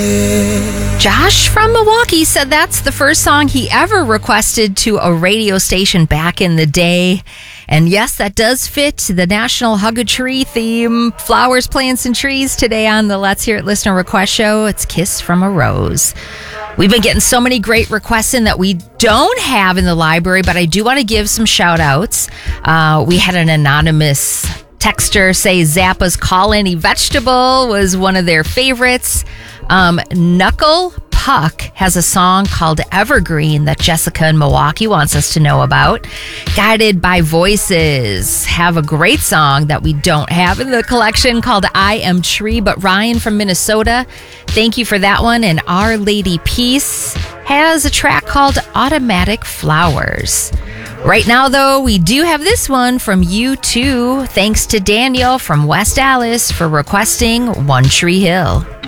Josh from Milwaukee said that's the first song he ever requested to a radio station back in the day. And yes, that does fit the National Hug a Tree theme. Flowers, plants, and trees today on the Let's Hear It Listener Request Show. It's Kiss from a Rose. We've been getting so many great requests in that we don't have in the library, but I do want to give some shout outs. We had an anonymous texter say Zappa's Call Any Vegetable was one of their favorites. Knuckle Puck has a song called Evergreen that Jessica in Milwaukee wants us to know about. Guided by Voices have a great song that we don't have in the collection called I Am Tree, but Ryan from Minnesota, thank you for that one. And Our Lady Peace has a track called Automatic Flowers. Right now, though, we do have this one from U2. Thanks to Daniel from West Allis for requesting One Tree Hill.